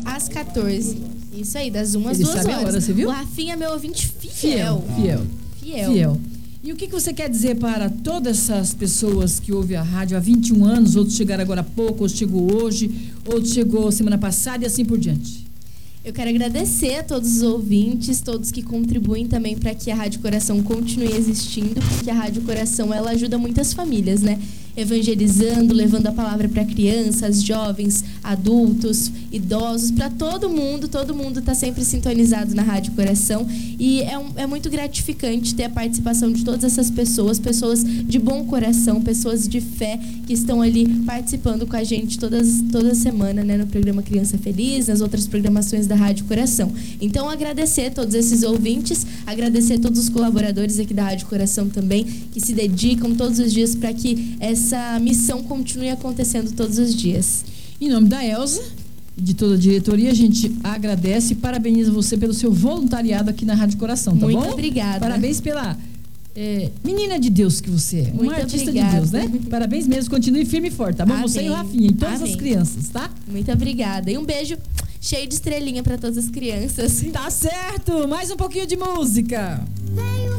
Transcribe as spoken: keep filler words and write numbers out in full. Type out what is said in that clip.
às quatorze. Isso aí, das uma às Ele duas sabe horas. A hora, você viu? O Rafinha é meu ouvinte fiel. Fiel, fiel. Fiel. Fiel. E o que, que você quer dizer para todas essas pessoas que ouvem a rádio há vinte e um anos, outros chegaram agora há pouco, outros chegou hoje, outros chegou semana passada e assim por diante? Eu quero agradecer a todos os ouvintes, todos que contribuem também para que a Rádio Coração continue existindo, porque a Rádio Coração, ela ajuda muitas famílias, né? Evangelizando, levando a palavra para crianças, jovens, adultos, idosos, para todo mundo. Todo mundo está sempre sintonizado na Rádio Coração e é, um, é muito gratificante ter a participação de todas essas pessoas, pessoas de bom coração, pessoas de fé que estão ali participando com a gente todas, toda semana, né, no programa Criança Feliz, nas outras programações da Rádio Coração. Então, agradecer a todos esses ouvintes, agradecer a todos os colaboradores aqui da Rádio Coração também, que se dedicam todos os dias para que essa essa missão continue acontecendo todos os dias. Em nome da Elza e de toda a diretoria, a gente agradece e parabeniza você pelo seu voluntariado aqui na Rádio Coração, tá Muito bom? Muito obrigada. Parabéns pela é, menina de Deus que você é. Muito uma artista obrigada. de Deus, né? Parabéns mesmo, continue firme e forte, tá bom? Amém. Você e o Rafinha e todas Amém. as crianças, tá? Muito obrigada. E um beijo cheio de estrelinha para todas as crianças. Tá certo! Mais um pouquinho de música.